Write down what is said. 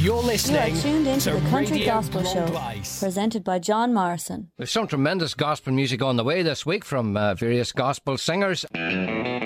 You're listening. You are tuned into to the Country Radio Gospel Show, Gronglice. presented by John Morrison. There's some tremendous gospel music on the way this week from various gospel singers.